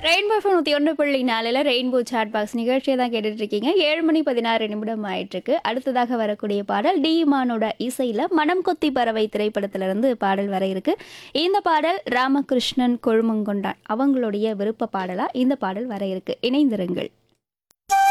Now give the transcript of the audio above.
Rainbow FM 101.4 rainbow chat box நிகழ்ச்சியை தான் கேட்டுட்டு இருக்கீங்க. 7:16 ஆயிட்டிருக்கு. அடுத்ததாக வரக்கூடிய பாடல் டி இமானோட இசையில் மனம் கொத்தி பறவை திரைப்படத்திலிருந்து பாடல் வர இருக்கு. இந்த பாடல் ராமகிருஷ்ணன் கொழுமங்கொண்டான் அவங்களுடைய விருப்ப பாடலாக இந்த பாடல் வர இருக்கு. இணைந்திருங்கள்.